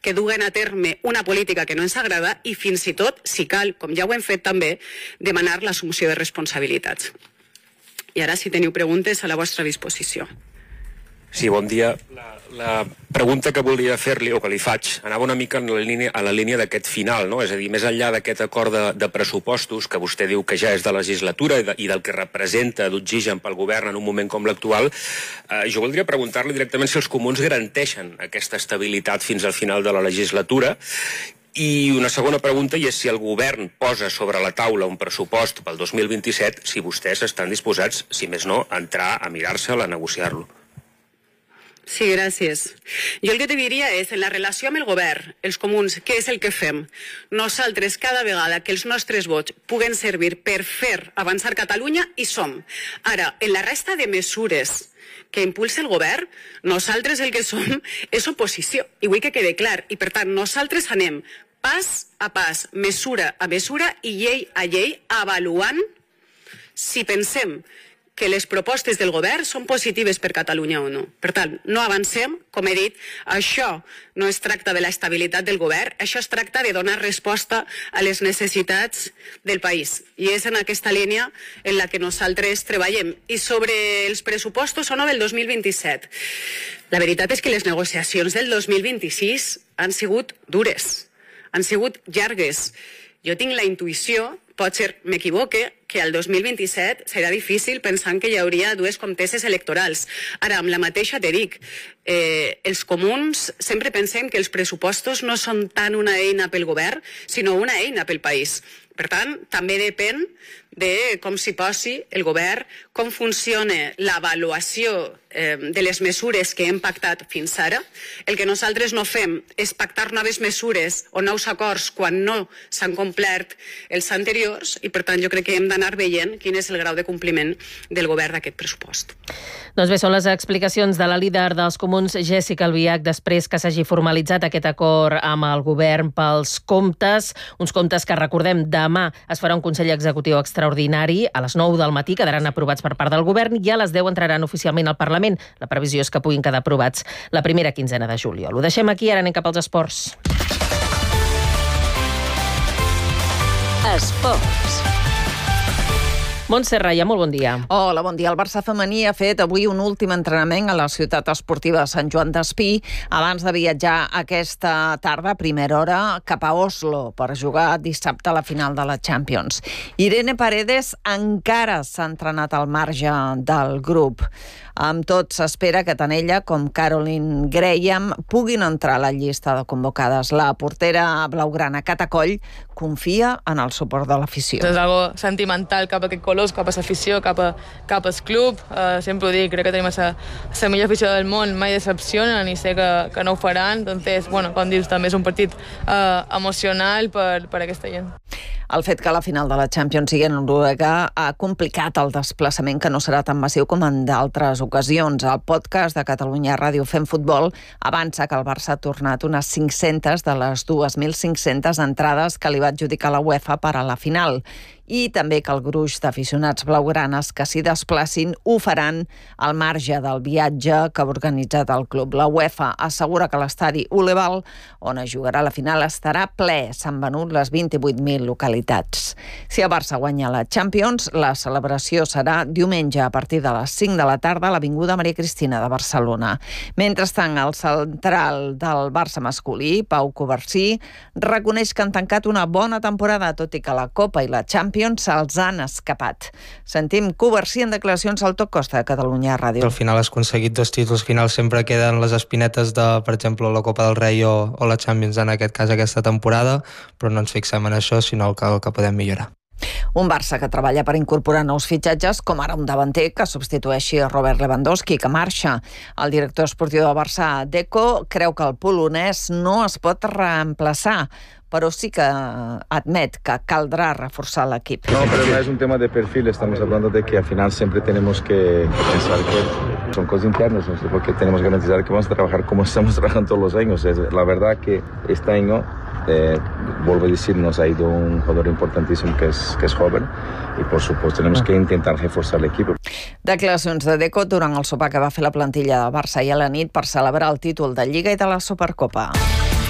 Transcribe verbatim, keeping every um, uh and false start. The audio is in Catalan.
que duguen a terme una política que no ens agrada i fins i tot, si cal, com ja ho hem fet també, demanar l'assumpció de responsabilitats. I ara, si teniu preguntes, a la vostra disposició. Sí, bon dia. La, la pregunta que volia fer-li, o que li faig, anava una mica en la línia, a la línia d'aquest final, no? És a dir, més enllà d'aquest acord de, de pressupostos, que vostè diu que ja és de legislatura i, de, i del que representa d'oxigen pel govern en un moment com l'actual, eh, jo voldria preguntar-li directament si els comuns garanteixen aquesta estabilitat fins al final de la legislatura. I una segona pregunta, i és si el govern posa sobre la taula un pressupost pel dos mil vint-i-set, si vostès estan disposats, si més no, a entrar a mirar-se'l, a negociar-lo. Sí, gràcies. Jo el que te diria és, en la relació amb el govern, els comuns, què és el que fem? Nosaltres, cada vegada que els nostres vots puguen servir per fer avançar Catalunya, hi som. Ara, en la resta de mesures que impulsa el govern, nosaltres el que som és oposició, i vull que quede clar. I, per tant, nosaltres anem pas a pas, mesura a mesura i llei a llei, avaluant si pensem que les propostes del govern són positives per Catalunya o no. Per tant, no avancem, com he dit, això no es tracta de l'estabilitat del govern, això es tracta de donar resposta a les necessitats del país. I és en aquesta línia en la que nosaltres treballem. I sobre els pressupostos o no del dos mil vint-i-set, la veritat és que les negociacions del dos mil vint-i-sis han sigut dures, han sigut llargues. Jo tinc la intuïció, potser m'equivoque, que el dos mil vint-i-set serà difícil pensant que hi hauria dues comtesses electorals. Ara, amb la mateixa te dic, eh, els comuns sempre pensem que els pressupostos no són tant una eina pel govern, sinó una eina pel país. Per tant, també depèn de com s'hi posi el govern, com funciona l'avaluació eh, de les mesures que hem pactat fins ara. El que nosaltres no fem és pactar noves mesures o nous acords quan no s'han complert els anteriors i, per tant, jo crec que hem d'anar veient quin és el grau de compliment del govern d'aquest pressupost. Doncs bé, són les explicacions de la líder dels comuns, Jéssica Albiach, després que s'hagi formalitzat aquest acord amb el govern pels comptes, uns comptes que, recordem, demà es farà un Consell Executiu extraordinari a les nou del matí, quedaran aprovats per part del govern i a les deu entraran oficialment al Parlament. La previsió és que puguin quedar aprovats la primera quinzena de juliol. Ho deixem aquí, ara anem cap als esports. Esports. Montse Raya, molt bon dia. Hola, bon dia. El Barça femení ha fet avui un últim entrenament a la ciutat esportiva de Sant Joan d'Espí abans de viatjar aquesta tarda, a primera hora, cap a Oslo per jugar dissabte a la final de la Champions. Irene Paredes encara s'ha entrenat al marge del grup. Amb tot, s'espera que tant ella com Caroline Graham puguin entrar a la llista de convocades. La portera blaugrana Cata Coll confia en el suport de l'afició. És algo sentimental cap a aquest colors, cap a l'afició, cap, a, cap al club. Uh, sempre ho dic, crec que tenim la millor afició del món, mai decepcionen i sé que, que no ho faran. Doncs, bueno, com dius, també és un partit uh, emocional per, per aquesta gent. El fet que la final de la Champions sigui en Noruega ha complicat el desplaçament, que no serà tan massiu com en d'altres ocasions. El podcast de Catalunya Ràdio Fem Futbol avança que el Barça ha tornat unes cinc-centes de les dues mil cinc-centes entrades que li va adjudicar la UEFA per a la final. I també que el gruix d'aficionats blaugranes que s'hi desplacin ho faran al marge del viatge que ha organitzat el club. La UEFA assegura que l'estadi Uleval, on es jugarà la final, estarà ple. S'han venut les vint-i-vuit mil localitats. Si el Barça guanya la Champions, la celebració serà diumenge a partir de les cinc de la tarda a l'Avinguda Maria Cristina de Barcelona. Mentrestant, el central del Barça masculí, Pau Covarsí, reconeix que han tancat una bona temporada, tot i que la Copa i la Champions se'ls han escapat. Sentim Covarsí en declaracions al Top Costa de Catalunya Ràdio. Al final has aconseguit dos títols finals, sempre queden les espinetes de, per exemple, la Copa del Rei o, o la Champions, en aquest cas aquesta temporada, però no ens fixem en això, sinó que, que podem millorar. Un Barça que treballa per incorporar nous fitxatges, com ara un davanter que substitueixi a Robert Lewandowski, que marxa. El director esportiu del Barça, Deco, creu que el polonès no es pot reemplaçar, però sí que admet que caldrá reforzar l'equip. No, pero no es un tema de perfil, estamos hablando de que al final siempre tenemos que pensar que son cosas internas, ¿no? Porque tenemos que garantizar que vamos a trabajar como estamos trabajando todos los años. Es, la verdad que este año, eh, vuelvo a decir, nos ha ido un jugador importantísimo que es, que es joven y por supuesto tenemos que intentar reforzar l'equip. Declaracions de Deco durant el sopar que va fer la plantilla del Barça ahir a la nit per celebrar el títol de Lliga i de la Supercopa.